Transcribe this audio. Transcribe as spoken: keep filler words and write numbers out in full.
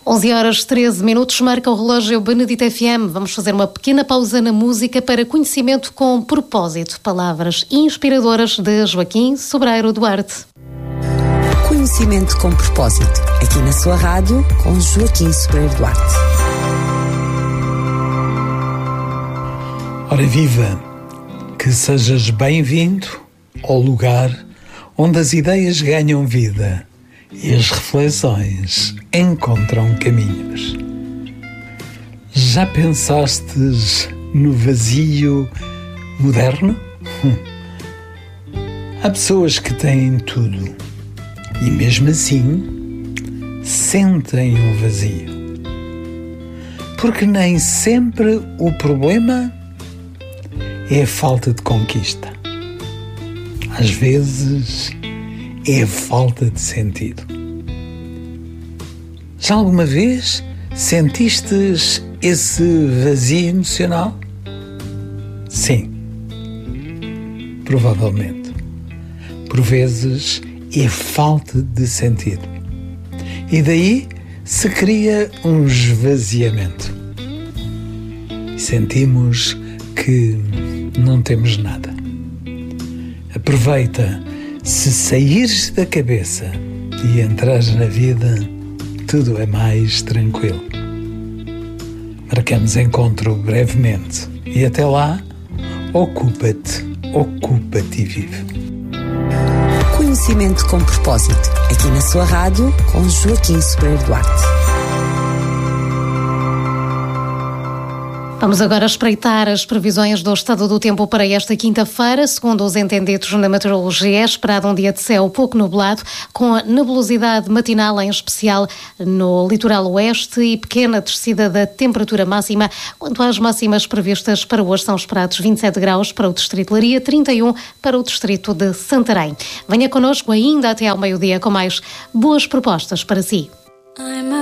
onze horas treze minutos, marca o relógio Benedito F M. Vamos fazer uma pequena pausa na música para conhecimento com propósito. Palavras inspiradoras de Joaquim Sobreiro Duarte. Conhecimento com propósito, aqui na sua rádio, com Joaquim Sobreiro Duarte. Ora viva, que sejas bem-vindo ao lugar onde as ideias ganham vida e as reflexões encontram caminhos. Já pensastes no vazio moderno? Hum. Há pessoas que têm tudo e mesmo assim sentem um vazio. Porque nem sempre o problema é a falta de conquista. Às vezes é a falta de sentido. Já alguma vez sentistes esse vazio emocional? Sim, provavelmente. Por vezes é falta de sentido. E daí se cria um esvaziamento. E sentimos que não temos nada. Aproveita, se saíres da cabeça e entrares na vida, tudo é mais tranquilo. Marcamos encontro brevemente e até lá, ocupa-te, ocupa-te e vive. Conhecimento com propósito, aqui na sua rádio, com Joaquim Sobreiro Duarte. Vamos agora espreitar as previsões do estado do tempo para esta quinta-feira. Segundo os entendidos na meteorologia, é esperado um dia de céu pouco nublado, com nebulosidade matinal, em especial no litoral oeste, e pequena descida da temperatura máxima. Quanto às máximas previstas para hoje, são esperados vinte e sete graus para o distrito de Leiria, trinta e um para o distrito de Santarém. Venha connosco ainda até ao meio-dia com mais boas propostas para si.